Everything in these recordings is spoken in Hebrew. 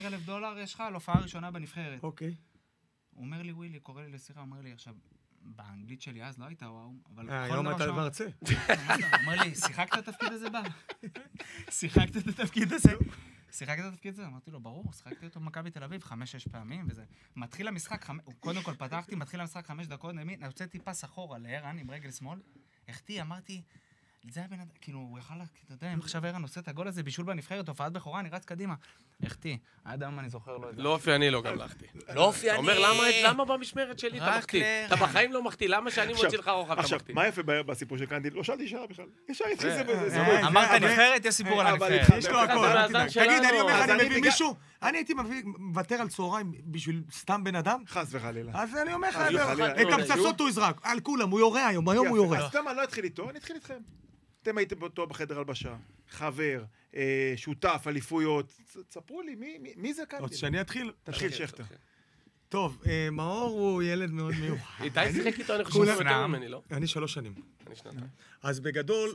$1,000 יש לך על הופעה ראשונה בנבחרת. אוקיי. הוא אומר לי, ווילי, קורא לי לשיחה, אומר לי, עכשיו, באנגלית שלי אז לא הייתה וואו, אבל היום אתה מרצה. הוא אומר לי, שיחקת את התפקיד הזה בה? שיחקת את התפקיד הזה? שיחקת את התפקיד הזה? אמרתי לו, ברור, שיחקתי אותו במכבי תל אביב 5-6 פעמים, וזה... מתחיל המשחק, קודם כל פתחתי, מתחיל המשחק 5 דקות, הוצאתי פס אחורה לערן עם רגל שמאל, החטיא, אמרתי, זה הבן אדם, כאילו, הוא יכל, אתה יודע, אם עכשיו ערן עושה את הגול הזה, בישול בנבחרת, הופעת בכורה, אני רץ קדימה. החטיא, עד היום אני זוכר לו את זה. לא אופייני לו גם לחטיא. לא אופייני. אומר, למה במשמרת שלי אתה מחטיא? אתה בחיים לא מחטיא, למה שאני מוציא לך רוחב אתה מחטיא? עכשיו, מה יפה בסיפור של קנדיל? לא שאלתי שאלה בכלל. ישר התחיל זה. אמרת נבחרת, יש סיפור על הנבחרת. יש לו הכל. תגיד, אני אומר, אני מביא מישהו, אני הייתי מוותר על צהריים בשביל סתם בן אדם? חס וחלילה. אז אני אומר לך, את הפצצות הוא יזרק, על כולם, הוא יורה היום הוא יורה. אז אתה מה, לא התחיל איתו, אני אתחיל איתכם. אתם הייתם באותו בחדר הלבשה, חבר, שותף, אליפויות, תספרו לי, מי זה קנדיל? עוד שאני אתחיל? תתחיל שכתר. טוב, מאור הוא ילד מאוד מיוחד. איתי שיחק איתו, אני חושב יותר ממני, לא? אני 3 שנים. אני שנתיים. אז בגדול,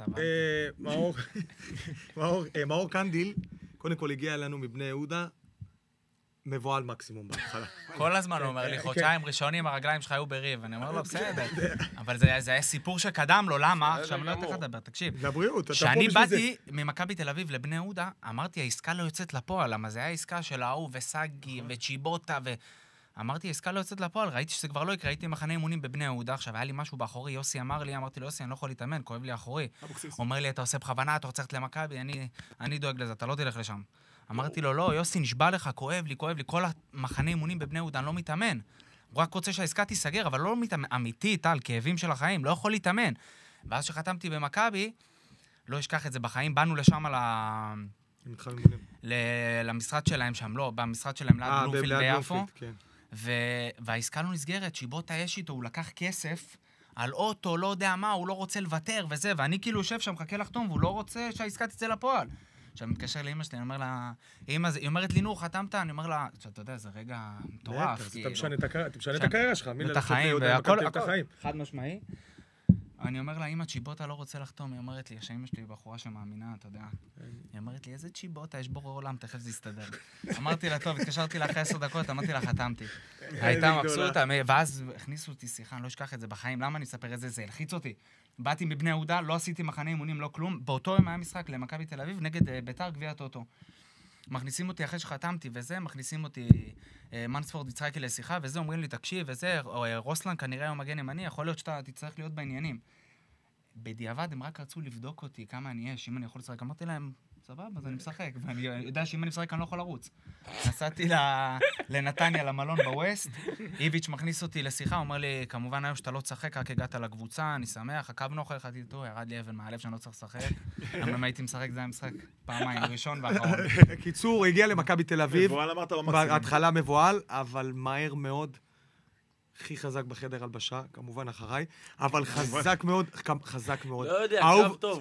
מאור קנדיל, קודם כל הגיע אלינו מבני יהודה, מבועל מקסימום בהתחלה. כל הזמן הוא אומר לי, חודשיים ראשונים הרגליים שלך היו בריב, אני אומר לו, בסדר. אבל זה היה סיפור שקדם לו, למה? עכשיו אני לא אתן לך לדבר, תקשיב. לבריאות, כשאני באתי ממכבי תל אביב לבני יהודה, אמרתי, העסקה לא יוצאת לפועל, למה זה היה עסקה של ההוא וסגי וצ'יבוטה אמרתי, העסקה לא יוצאת לפועל, ראיתי שזה כבר לא יקרה, הייתי מחנה אימונים בבני יהודה, עכשיו היה לי משהו באחורי, יוסי אמר לי, אמרתי לו, יוסי, אני לא יכול להתאמן, כואב לי האחורי. הוא אומר לי, אתה עושה בכוונה, אתה רוצה ללכת למכבי, אני דואג לזה, אתה לא תלך לשם. אמרתי לו, לא, יוסי, נשבע לך, כואב לי, כל המחנה אימונים בבני יהודה, אני לא מתאמן. הוא רק רוצה שהעסקה תיסגר, אבל לא מתאמן, אמיתי, טל, כאבים של החיים, לא יכול להתאמן. ואז שחתמתי במכבי, לא אשכח את זה בחיים, באנו לשם למשרד שלהם שם, לא, במשרד שלהם ליד בלומפילד ביפו. והעסקה לא נסגרת, שיבוטה יש איתו, הוא לקח כסף על אוטו, לא יודע מה, הוא לא רוצה לוותר וזה, ואני כאילו יושב שם, מחכה לחתום, והוא לא רוצה שהעסקה תצא לפועל. עכשיו, מתקשר לאמא שלי, אני אומר לה, אמא, היא אומרת לי, נו, חתמת? אני אומר לה, אתה יודע, זה רגע מטורף. אתה משנה את הקריירה שלך, את החיים, והכל, חד משמעי. אני אומר לה, אמא, צ'יבוטה לא רוצה לחתום, היא אומרת לי, שאמא שלי היא בחורה שמאמינה, אתה יודע. היא אומרת לי, איזה צ'יבוטה, יש בורא עולם, תכף זה יסתדר. אמרתי לה, טוב, התקשרתי לה אחרי 10 דקות, אמרתי לה, חתמתי. הייתה מבסוטה, ואז הכניסו אותי שיחה, אני לא אשכח את זה בחיים, למה אני מספר את זה? זה הלחיץ אותי. באתי מבני יהודה, לא עשיתי מחנה אימונים, לא כלום. באותו יום היה משחק למכבי תל אביב נגד ביתר גביע הטוטו. מכניסים אותי אחרי שחתמתי וזה, מכניסים אותי מנספורד יצחקי לשיחה וזה, אומרים לי, תקשיב וזה, רוסלן כנראה היום מגן ימני, יכול להיות שאתה תצטרך להיות בעניינים. בדיעבד הם רק רצו לבדוק אותי כמה אני יש, אם אני יכול לשחק. אמרתי להם, סבבה, אז אני משחק, ואני יודע שאם אני משחק אני לא יכול לרוץ. נסעתי לנתניה, למלון בווסט, איביץ' מכניס אותי לשיחה, הוא אומר לי, כמובן היום שאתה לא תשחק, רק הגעת לקבוצה, אני שמח, עקבנו אחריך, חכתי איתו, ירד לי אבן מהלב שאני לא צריך לשחק. אם הייתי משחק, זה היה משחק פעמיים, ראשון ואחרון. קיצור, הוא הגיע למכבי תל אביב, מבועל אמרת במקסימום. בהתחלה מבועל, אבל מהר מאוד, הכי חזק בחדר הלבשה, כמובן אחריי, אבל חזק מאוד, חזק מאוד. לא יודע, קרב טוב.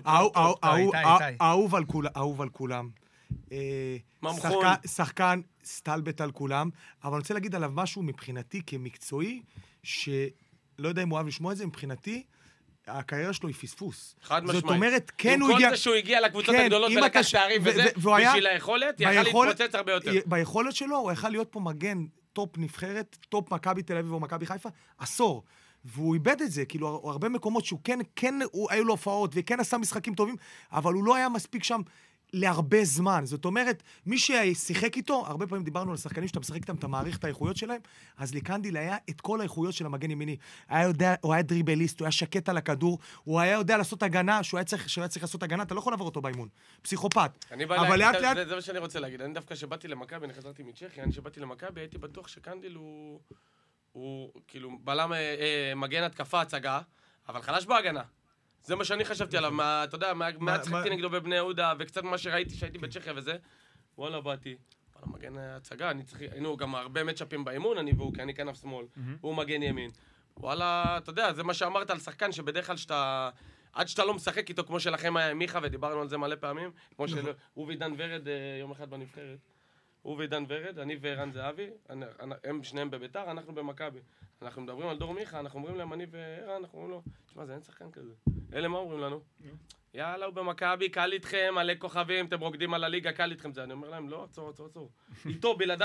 אהוב על כולם. ממחון. שחקן סטלבט על כולם, אבל אני רוצה להגיד עליו משהו מבחינתי כמקצועי, שלא יודע אם הוא אוהב לשמוע את זה, מבחינתי, הקריירה שלו היא פספוס. חד משמעית. זאת אומרת, כן הוא הגיע... עם כל זה שהוא הגיע לקבוצות הגדולות ולקח תארים וזה, בשביל היכולת, יכל להתפוצץ הרבה יותר. ביכולת שלו, הוא יכל להיות פה מגן טופ נבחרת, טופ מכבי תל אביב או מכבי חיפה, עשור. והוא איבד את זה, כאילו, הרבה מקומות שהוא כן, היו לו הופעות, וכן עשה משחקים טובים, אבל הוא לא היה מספיק שם להרבה זמן. זאת אומרת, מי ששיחק איתו, הרבה פעמים דיברנו על שחקנים שאתה משחק איתם, אתה מעריך את האיכויות שלהם, אז לקנדיל היה את כל האיכויות של המגן ימיני. הוא היה דריבליסט, הוא היה שקט על הכדור, הוא היה יודע לעשות הגנה, שהוא היה צריך לעשות הגנה, אתה לא יכול לעבור אותו באימון. פסיכופת. אבל לאט לאט... זה מה שאני רוצה להגיד. אני דווקא שבאתי למכבי, אני חזרתי מצ'כיה, אני שבאתי למכבי, הייתי בטוח שקנדיל הוא כאילו בלם מגן התקפה הצגה, אבל חלש בהגנה. זה מה שאני חשבתי עליו, אתה יודע, מהצחקתי נגדו בבני יהודה, וקצת מה שראיתי שהייתי בצ'כיה וזה, וואלה, באתי, וואלה, מגן הצגה, היינו גם הרבה מצ'אפים באימון, אני והוא, כי אני כנף שמאל, הוא מגן ימין. וואלה, אתה יודע, זה מה שאמרת על שחקן, שבדרך כלל עד שאתה לא משחק איתו, כמו שלכם היה מיכה, ודיברנו על זה מלא פעמים, כמו שהוא ועידן ורד יום אחד בנבחרת. הוא ועידן ורד, אני וערן זהבי, הם שניהם בביתר, אנחנו במכבי. אנחנו מדברים על דור מיכה, אנחנו אומרים להם, אני וערן, אנחנו אומרים לו, תשמע, זה אין שחקן כזה. אלה מה אומרים לנו? יאללה, הוא במכבי, קל איתכם, מלא כוכבים, אתם רוקדים על הליגה, קל איתכם זה. אני אומר להם, לא, עצור. איתו, בלעדיו